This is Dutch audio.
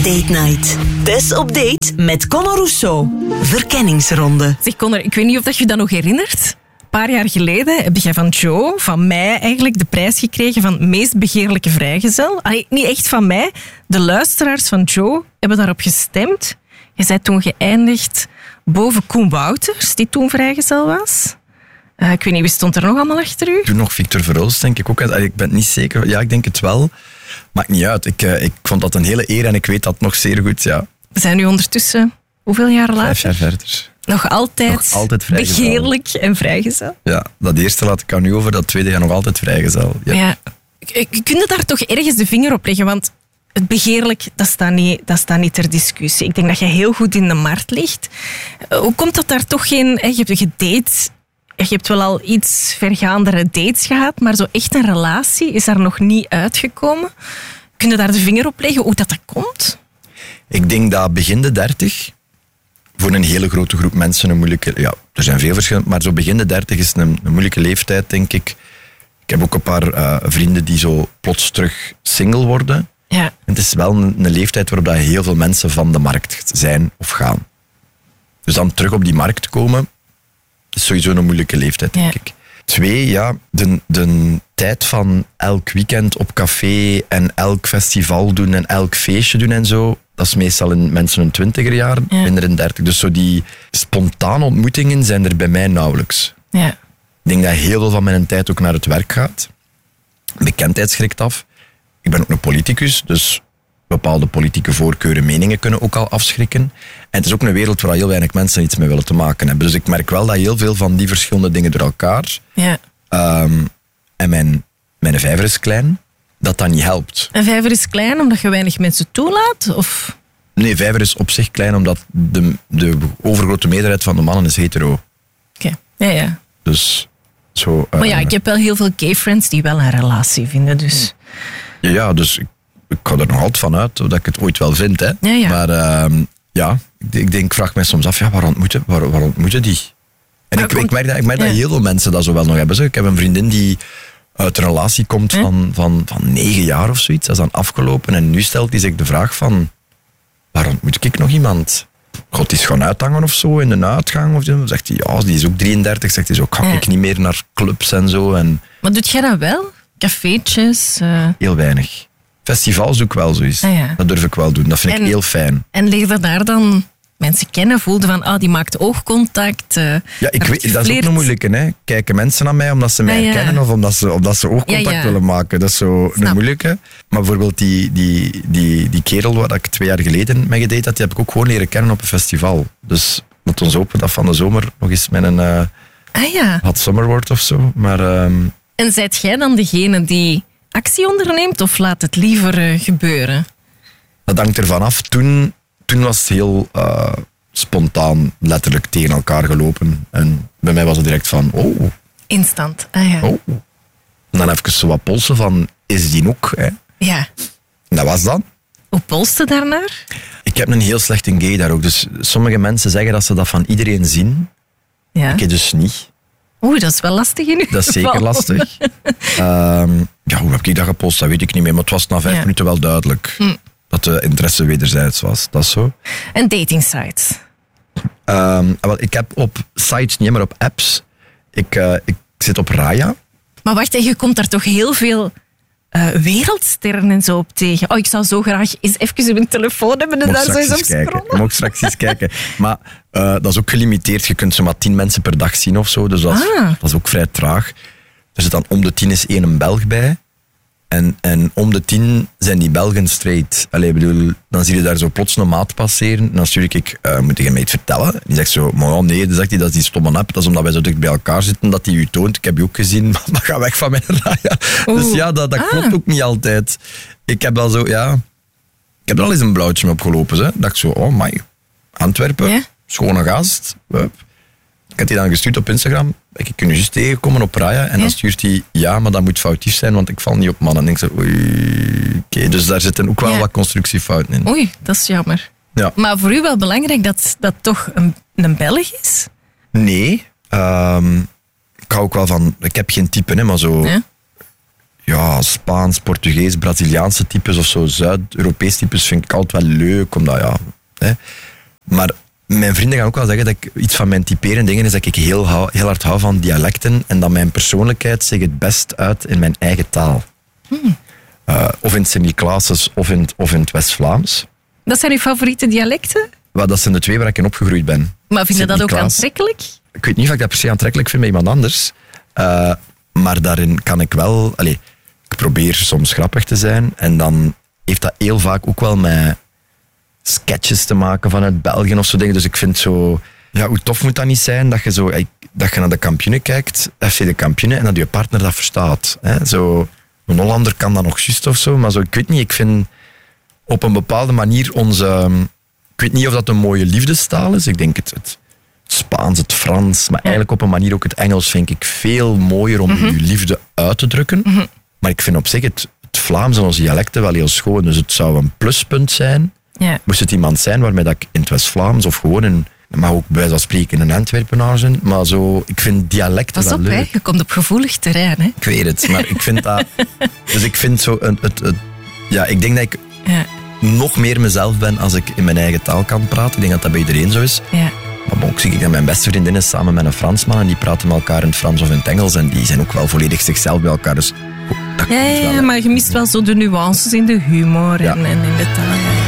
Date Night. Tess op date met Conor Rousseau. Verkenningsronde. Zeg Conor, ik weet niet of je je dat nog herinnert. Een paar jaar geleden heb jij van Joe, van mij eigenlijk, de prijs gekregen van meest begeerlijke vrijgezel. Allee, niet echt van mij. De luisteraars van Joe hebben daarop gestemd. Je bent toen geëindigd boven Koen Wouters, die toen vrijgezel was. Ik weet niet, wie stond er nog allemaal achter u? Toen nog Victor Verhulst, denk ik ook. Ik ben niet zeker. Ja, ik denk het wel. Maakt niet uit. Ik vond dat een hele eer en ik weet dat nog zeer goed, ja. We zijn nu ondertussen, hoeveel jaar later? 5 jaar verder. Nog altijd vrijgezel. Begeerlijk en vrijgezel. Ja, dat eerste laat ik aan u over, dat tweede gaat nog altijd vrijgezel. Ja. Je kunt daar toch ergens de vinger op leggen, want het begeerlijk, dat staat niet ter discussie. Ik denk dat je heel goed in de markt ligt. Hoe komt dat daar toch geen... Je hebt gedate, je hebt wel al iets vergaandere dates gehad, maar zo echt een relatie is daar nog niet uitgekomen. Kun je daar de vinger op leggen hoe dat komt? Ik denk dat begin de 30... voor een hele grote groep mensen een moeilijke... Ja, er zijn veel verschillen, maar zo begin de 30 is een moeilijke leeftijd, denk ik. Ik heb ook een paar vrienden die zo plots terug single worden. Ja. En het is wel een leeftijd waarop dat heel veel mensen van de markt zijn of gaan. Dus dan terug op die markt komen, is sowieso een moeilijke leeftijd, denk ik. 2, ja, de tijd van elk weekend op café en elk festival doen en elk feestje doen en zo, dat is meestal in mensen hun 20er jaren, minder in 30. Dus zo die spontane ontmoetingen zijn er bij mij nauwelijks. Ja. Ik denk dat heel veel van mijn tijd ook naar het werk gaat. Bekendheid schrikt af. Ik ben ook een politicus, dus bepaalde politieke voorkeuren, meningen kunnen ook al afschrikken. En het is ook een wereld waar heel weinig mensen iets mee willen te maken hebben. Dus ik merk wel dat heel veel van die verschillende dingen door elkaar... Ja. En mijn vijver is klein, dat niet helpt. En vijver is klein omdat je weinig mensen toelaat? Of? Nee, vijver is op zich klein omdat de overgrote meerderheid van de mannen is hetero. Oké, ja. Dus zo... Maar ja, ik heb wel heel veel gay friends die wel een relatie vinden, dus... Ja, dus ik ga er nog altijd van uit dat ik het ooit wel vind, hè. Ja. Maar ik vraag mij soms af, ja, waar ontmoeten die? En ik merk dat heel veel mensen dat zo wel nog hebben. Ik heb een vriendin die uit een relatie komt van 9 jaar of zoiets. Dat is dan afgelopen en nu stelt hij zich de vraag van, waar ontmoet ik nog iemand? God, die is gaan uithangen of zo, in een uitgang. Of zo. Zegt hij, ja, die is ook 33. Zegt hij zo, ga ik niet meer naar clubs en zo. En... Maar doet jij dat wel? Cafeetjes? Heel weinig. Festivals doe ik wel zoiets. Ja. Dat durf ik wel doen. Dat vind ik heel fijn. En leer daar dan mensen kennen? Voelde van, die maakt oogcontact? Ja, ik weet, dat is ook een moeilijke. Hè. Kijken mensen naar mij omdat ze mij herkennen of omdat ze oogcontact willen maken? Dat is zo een moeilijke. Maar bijvoorbeeld die kerel waar ik 2 jaar geleden mee gedate had, die heb ik ook gewoon leren kennen op een festival. Dus laat ons hopen dat van de zomer nog eens met een hot summer wordt of zo. Maar... En zijt jij dan degene die actie onderneemt of laat het liever gebeuren? Dat hangt ervan af. Toen was het heel spontaan, letterlijk tegen elkaar gelopen. En bij mij was het direct van, oh. Instant, Oh. En dan even zo wat polsen van, is die ook? Hè? Ja. En dat was dan. Hoe polste daarnaar? Ik heb een heel slechte gay daar ook. Dus sommige mensen zeggen dat ze dat van iedereen zien. Ja. Ik dus niet. Oeh, dat is wel lastig in uw Dat is zeker lastig. Hoe heb ik dat gepost? Dat weet ik niet meer. Maar het was na 5 minuten wel duidelijk. Dat de interesse wederzijds was. Dat is zo. En dating sites? Ik heb op sites niet, maar op apps. Ik zit op Raya. Maar wacht, je komt daar toch heel veel wereldsterren en zo op tegen. Oh, ik zou zo graag eens even op mijn telefoon hebben en daar zo eens op scrollen. Je mag straks eens kijken. Maar dat is ook gelimiteerd. Je kunt zo maar 10 mensen per dag zien of zo. Dus dat is ook vrij traag. Er zit dan om de 10 is 1 een Belg bij. En om de 10 zijn die Belgen straight. Allee, bedoel, dan zie je daar zo plots een maat passeren. En dan stuur ik, moet je mij iets vertellen? Die zegt zo, maar nee, dan zegt hij, dat is die stomme app. Dat is omdat wij zo dicht bij elkaar zitten, dat hij u toont. Ik heb je ook gezien, maar ga weg van mijn Raya. Dus ja, dat klopt ook niet altijd. Ik heb al zo, ja... Ik heb er al eens een blauwtje mee opgelopen. Hè. Dat ik zo, oh my, Antwerpen, schone gast. Hup. Ik had die dan gestuurd op Instagram. Ik kan je juist tegenkomen op Raya. En dan stuurt hij, ja, maar dat moet foutief zijn, want ik val niet op mannen. En ik zeg, oké. Dus daar zitten ook wel wat constructiefouten in. Oei, dat is jammer. Ja. Maar voor u wel belangrijk dat dat toch een Belg is? Nee. Ik hou ook wel van... Ik heb geen type, hè, maar zo... ja, Spaans, Portugees, Braziliaanse types of zo, Zuid-Europees types vind ik altijd wel leuk, omdat ja... Hè. Maar mijn vrienden gaan ook wel zeggen dat ik iets van mijn typerende dingen is dat ik heel hard hou van dialecten en dat mijn persoonlijkheid zich het best uit in mijn eigen taal. Of in het Sint-Niklaas of in het West-Vlaams. Dat zijn uw favoriete dialecten? Wel, dat zijn de twee waar ik in opgegroeid ben. Maar vind je dat ook aantrekkelijk? Ik weet niet of ik dat per se aantrekkelijk vind bij iemand anders. Maar daarin kan ik wel... ik probeer soms grappig te zijn. En dan heeft dat heel vaak ook wel met sketches te maken vanuit België of zo dingen. Dus ik vind zo... Ja, hoe tof moet dat niet zijn dat je naar de kampioenen kijkt, FC de kampioenen, en dat je partner dat verstaat. Hè? Zo, een Hollander kan dat nog juist of zo, maar zo, ik weet niet, ik vind op een bepaalde manier onze... Ik weet niet of dat een mooie liefdestaal is. Ik denk het Spaans, het Frans, maar eigenlijk op een manier ook het Engels vind ik veel mooier om je liefde uit te drukken. Maar ik vind op zich het Vlaams en onze dialecten wel heel schoon. Dus het zou een pluspunt zijn. Ja. Moest het iemand zijn waarmee dat ik in het West-Vlaams of gewoon in... mag ook bij wijze van spreken in een Antwerpenaar zijn. Maar zo, ik vind dialecten wel leuk. Pas op, je komt op gevoelig terrein. Hè? Ik weet het, maar ik vind dat... Dus ik vind zo... ik denk dat ik nog meer mezelf ben als ik in mijn eigen taal kan praten. Ik denk dat dat bij iedereen zo is. Ja. Maar ook zie ik dat mijn beste vriendin is samen met een Fransman en die praten met elkaar in het Frans of in het Engels en die zijn ook wel volledig zichzelf bij elkaar. Dus, ja, maar je mist wel zo de nuances in de humor en in de taal. Ja.